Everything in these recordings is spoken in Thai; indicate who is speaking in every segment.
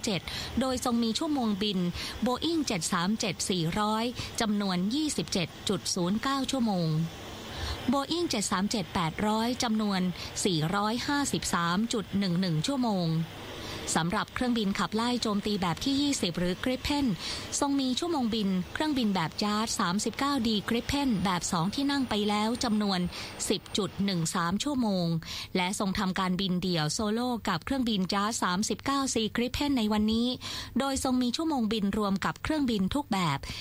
Speaker 1: โดยทรงมีชั่วโมงบิน Boeing 737-400 จำนวน 27.09 ชั่วโมง Boeing 737-800 จำนวน 453.11 ชั่วโมงสำหรับเครื่องบินขับไล่โจมตีแบบที่ 20 หรือ Gripen ทรงมีชั่วโมงบินเครื่องบินแบบจาร์ด 39D Gripen แบบ 2 ที่นั่งไปแล้วจำนวน 10.13 ชั่วโมงและทรงทำการบินเดี่ยวโซโล่กับเครื่องบินจาร์ด 39C Gripen ในวันนี้โดยทรงมีชั่วโมงบินรวมกับเครื่องบินทุกแบบ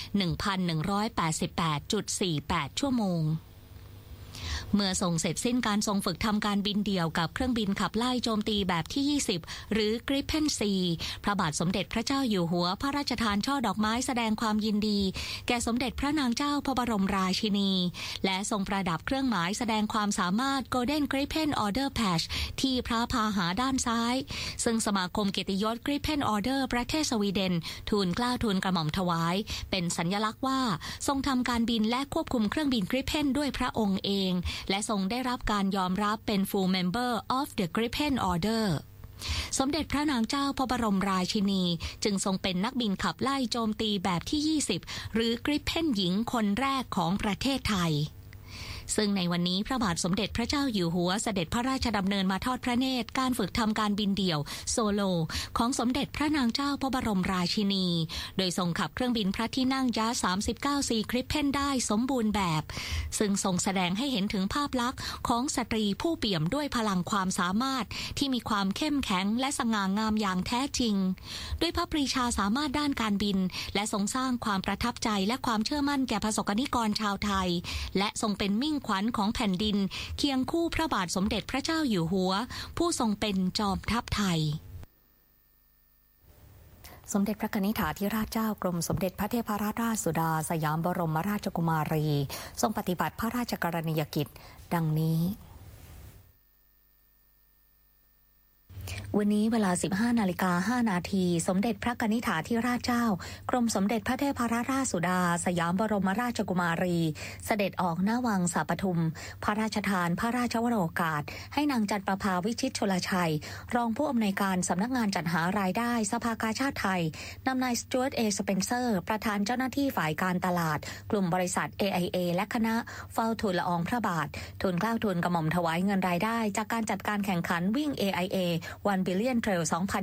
Speaker 1: 1,188.48 ชั่วโมงเมื่อทรงเสร็จสิ้นการทรงฝึกทำการบินเดี่ยวกับเครื่องบินขับไล่โจมตีแบบที่ 20 หรือ Gripen C พระบาทสมเด็จพระเจ้าอยู่หัวพระราชทานช่อดอกไม้แสดงความยินดีแก่สมเด็จพระนางเจ้าพระบรมราชินีและทรงประดับเครื่องหมายแสดงความสามารถ Golden Gripen Order Patch ที่พระพาหาด้านซ้ายซึ่งสมาคมเกียรติยศ Gripen Order ประเทศสวีเดนทูลเกล้าทูลกระหม่อมถวายเป็นสัญลักษณ์ว่าทรงทำการบินและควบคุมเครื่องบิน Gripen ด้วยพระองค์เองและทรงได้รับการยอมรับเป็น Full Member of the Gripen Order สมเด็จพระนางเจ้าพระบรมราชินีจึงทรงเป็นนักบินขับไล่โจมตีแบบที่ 20 หรือ Gripen หญิงคนแรกของประเทศไทยซึ่งในวันนี้พระบาทสมเด็จพระเจ้าอยู่หัวเสด็จพระราชดำเนินมาทอดพระเนตรการฝึกทำการบินเดี่ยวโซโลของสมเด็จพระนางเจ้าพระบรมราชินีโดยทรงขับเครื่องบินพระที่นั่งจาร์ด 39C Gripen ได้สมบูรณ์แบบซึ่งทรงแสดงให้เห็นถึงภาพลักษณ์ของสตรีผู้เปี่ยมด้วยพลังความสามารถที่มีความเข้มแข็งและสง่างามอย่างแท้จริงด้วยพระปรีชาสามารถด้านการบินและทรงสร้างความประทับใจและความเชื่อมั่นแก่ประสบนิกรชาวไทยและทรงเป็นมิ่งขวัญของแผ่นดินเคียงคู่พระบาทสมเด็จพระเจ้าอยู่หัวผู้ทรงเป็นจอมทัพไทยสมเด็จพระนิธิธิราชเจ้ากรมสมเด็จพระเทพรัตนราชสุดาสยามบรมราชกุมารีทรงปฏิบัติพระราชกรณียกิจดังนี้วันนี้เวลา 15:05 นาทีสมเด็จพระนิธิธิราชเจ้ากรมสมเด็จพระเทพรัตนราชสุดาสยามบรมราชกุมารีเสด็จออกหน้าวังสาปทุมพระราชทานพระราชวโรกาสให้นางจันประภาวิชิตชลชัยรองผู้อำนวยการสำนักงานจัดหารายได้สภากาชาดไทยนำนายสจ๊วต เอ สเปนเซอร์ประธานเจ้าหน้าที่ฝ่ายการตลาดกลุ่มบริษัท AIA และคณะเฝ้าทูลละอองพระบาททูลเกล้าทูลกระหม่อมถวายเงินรายได้จากการจัดการแข่งขันวิ่ง AIA 1 Billion Trail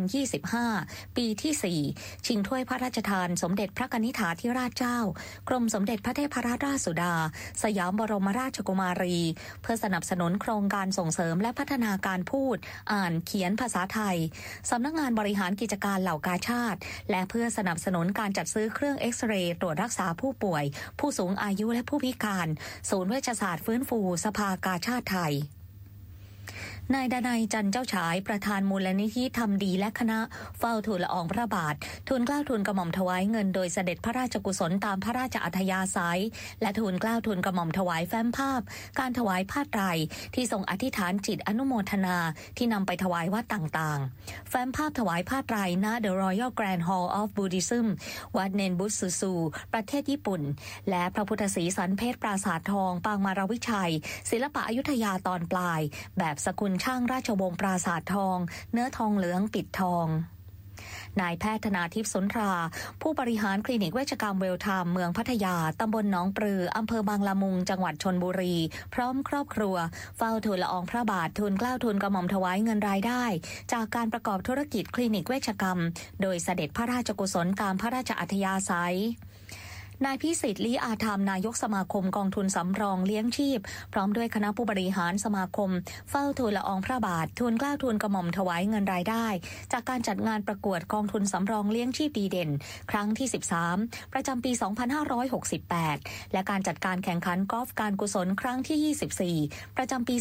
Speaker 1: 2025 ปีที่ 4 ชิงถ้วยพระราชทานสมเด็จพระนิธิธิราชเจ้ากรมสมเด็จพระเทพรัตนราชสุดาสยามบรมราชกุมารีเพื่อสนับสนุนโครงการส่งเสริมและพัฒนาการพูดอ่านเขียนภาษาไทยสำนักงานบริหารกิจการเหล่ากาชาดและเพื่อสนับสนุนการจัดซื้อเครื่องเอ็กซเรย์ตรวจรักษาผู้ป่วยผู้สูงอายุและผู้พิการศูนย์เวชศาสตร์ฟื้นฟูสภากาชาดไทยนายดนัยจันเจ้าฉายประธานมูลนิธิทำดีและคณะเฝ้าทูลละอองพระบาททูลเกล้าทูลกระหม่อมถวายเงินโดยเสด็จพระราชกุศลตามพระราชอัธยาศัยและทูลเกล้าทูลกระหม่อมถวายแฟ้มภาพการถวายผ้าไตรที่ทรงอธิษฐานจิตอนุโมทนาที่นำไปถวายวัดต่างๆแฟ้มภาพถวายผ้าไตรณ The Royal Grand Hall of Buddhism วัดเนนบุตสุซูประเทศญี่ปุ่นและพระพุทธศรีสันเพชรปราสาททองปางมารวิชัยศิลปะอยุธยาตอนปลายแบบสกุลช่างราชวงศ์ปราสาททองเนื้อทองเหลืองปิดทองนายแพทย์ธนาทิพย์สุนทราผู้บริหารคลินิกเวชกรรมเวลไทม์เมืองพัทยาตำบลหนองปลืออำเภอบางละมุงจังหวัดชลบุรีพร้อมครอบครัวเฝ้าทูลละอองพระบาททูลเกล้าทูลกระหม่อมถวายเงินรายได้จากการประกอบธุรกิจคลินิกเวชกรรมโดยเสด็จพระราชกุศลตามพระราชอัธยาศัยนายพิสิทธิ์ลี้อาธรรมนายกสมาคมกองทุนสำรองเลี้ยงชีพพร้อมด้วยคณะผู้บริหารสมาคมเฝ้าทูลละอองพระบาททูลเกล้าทูลกระหม่อมถวายเงินรายได้จากการจัดงานประกวดกองทุนสำรองเลี้ยงชีพดีเด่นครั้งที่ 13 ประจำปี 2568 และการจัดการแข่งขันกอล์ฟการกุศลครั้งที่ 24 ประจำปี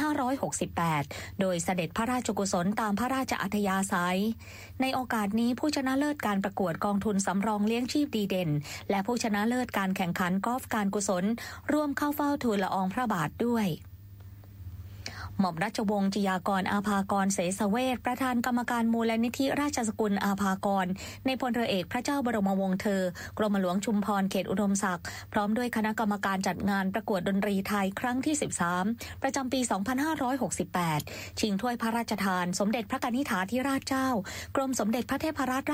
Speaker 1: 2568 โดยเสด็จพระราชกุศลตามพระราชอัธยาศัยในโอกาสนี้ผู้ชนะเลิศการประกวดกองทุนสำรองเลี้ยงชีพดีเด่นและผู้ชนะเลิศการแข่งขันกอล์ฟการกุศลร่วมเข้าเฝ้าทูลละอองพระบาทด้วยหม่อมราชวงศ์จิยากรอาภากรเสสเวชประธานกรรมการมูลนิธิราชสกุลอาภากรในพลเรือเอกพระเจ้าบรมวงศ์เธอกรมหลวงชุมพรเขตอุดมศักดิ์พร้อมด้วยคณะกรรมการจัดงานประกวดดนตรีไทยครั้งที่ 13 ประจำปี 2568 ชิงถ้วยพระราชทานสมเด็จพระนิธิธิราชเจ้ากรมสมเด็จพระเทพรัตน